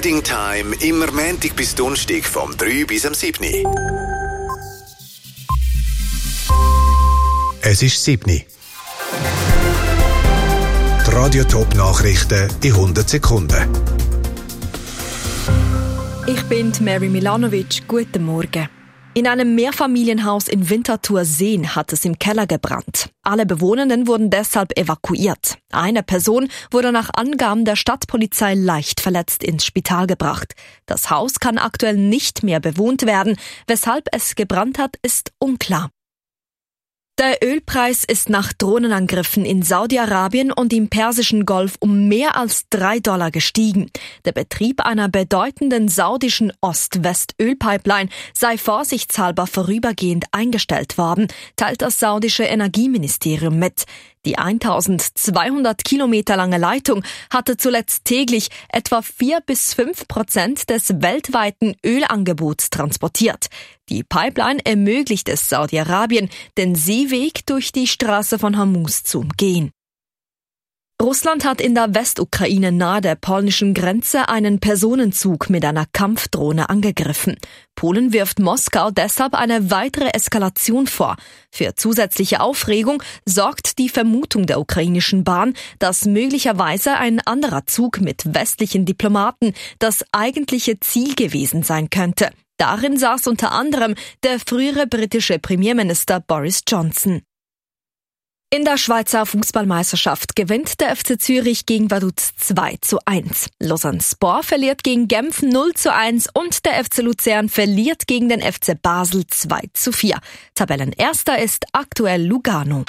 Morning Time immer Montag bis Donnerstag vom 3 bis am 7. Es ist 7. Die Radio-Top-Nachrichten in 100 Sekunden. Ich bin Mary Milanovic. Guten Morgen. In einem Mehrfamilienhaus in Winterthur-Seen hat es im Keller gebrannt. Alle Bewohnenden wurden deshalb evakuiert. Eine Person wurde nach Angaben der Stadtpolizei leicht verletzt ins Spital gebracht. Das Haus kann aktuell nicht mehr bewohnt werden. Weshalb es gebrannt hat, ist unklar. Der Ölpreis ist nach Drohnenangriffen in Saudi-Arabien und im Persischen Golf um mehr als $3 gestiegen. Der Betrieb einer bedeutenden saudischen Ost-West-Ölpipeline sei vorsichtshalber vorübergehend eingestellt worden, teilt das saudische Energieministerium mit. Die 1200 Kilometer lange Leitung hatte zuletzt täglich etwa 4-5% des weltweiten Ölangebots transportiert. Die Pipeline ermöglicht es Saudi-Arabien, den Seeweg durch die Straße von Hormuz zu umgehen. Russland hat in der Westukraine nahe der polnischen Grenze einen Personenzug mit einer Kampfdrohne angegriffen. Polen wirft Moskau deshalb eine weitere Eskalation vor. Für zusätzliche Aufregung sorgt die Vermutung der ukrainischen Bahn, dass möglicherweise ein anderer Zug mit westlichen Diplomaten das eigentliche Ziel gewesen sein könnte. Darin saß unter anderem der frühere britische Premierminister Boris Johnson. In der Schweizer Fußballmeisterschaft gewinnt der FC Zürich gegen Vaduz 2:1. Lausanne-Sport verliert gegen Genf 0:1 und der FC Luzern verliert gegen den FC Basel 2:4. Tabellenerster ist aktuell Lugano.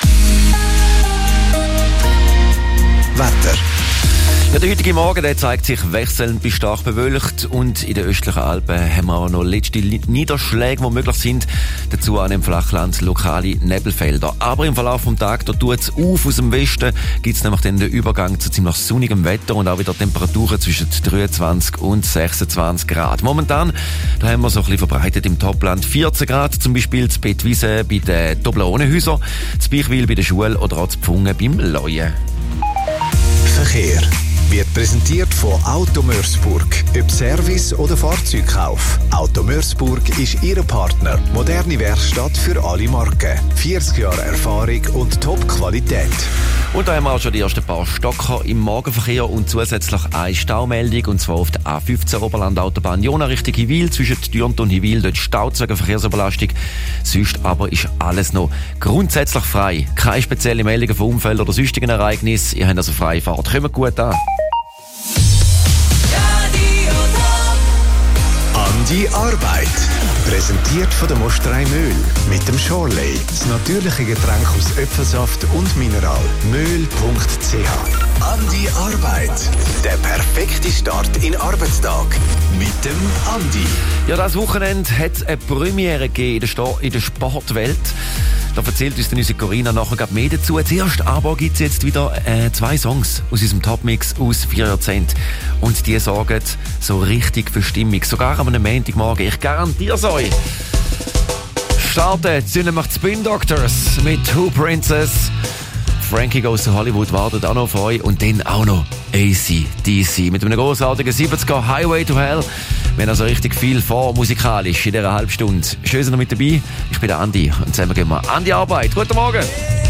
Wetter. Ja, der heutige Morgen der zeigt sich wechselnd bis stark bewölkt und in den östlichen Alpen haben wir auch noch letzte Niederschläge, die möglich sind. Dazu an dem Flachland lokale Nebelfelder. Aber im Verlauf des Tages, da tut es auf aus dem Westen, gibt es nämlich dann den Übergang zu ziemlich sonnigem Wetter und auch wieder Temperaturen zwischen 23 und 26 Grad. Momentan, da haben wir so ein bisschen verbreitet im Topland 14 Grad, zum Beispiel zu Bettwiese bei den Toblerone-Häusern, zu Beichwil bei der Schule oder auch zu Pfungen beim Leuen. Verkehr wird präsentiert von Auto Mörsburg. Ob Service oder Fahrzeugkauf. Auto Mörsburg ist Ihr Partner. Moderne Werkstatt für alle Marken. 40 Jahre Erfahrung und Top-Qualität. Und da haben wir auch schon die ersten paar Stocker im Morgenverkehr und zusätzlich eine Staumeldung, und zwar auf der A15 Oberland-Autobahn Jona Richtung Hiwil, zwischen Dürnt und Hiwil, dort staut wegen Verkehrsüberlastung. Sonst aber ist alles noch grundsätzlich frei. Keine spezielle Meldungen von Unfällen oder sonstigen Ereignissen. Ihr habt also freie Fahrt. Kommt gut an. An die Arbeit. Präsentiert von der Mosterei Möhl. Mit dem Schorley. Das natürliche Getränk aus Äpfelsaft und Mineral. Möhl.ch. An die Arbeit. Der perfekte Start in den Arbeitstag. Mit dem Andi. Ja, das Wochenende hat es eine Premiere gegeben in der Sportwelt. Da erzählt uns unsere Corinna nachher mehr dazu. Zuerst aber gibt es jetzt wieder 2 Songs aus unserem Topmix aus 4 Jahrzehnten. Und die sorgen so richtig für Stimmung. Sogar am Montagmorgen. Ich garantiere es euch. Starten sind nämlich die Spin Doctors mit Who Princess. Frankie Goes to Hollywood wartet auch noch auf euch. Und dann auch noch AC/DC mit einem grossartigen 70er Highway to Hell. Wir haben also richtig viel vor musikalisch in dieser halben Stunde. Schön, dass ihr mit dabei. Ich bin der Andi und zusammen gehen wir an die Arbeit. Guten Morgen!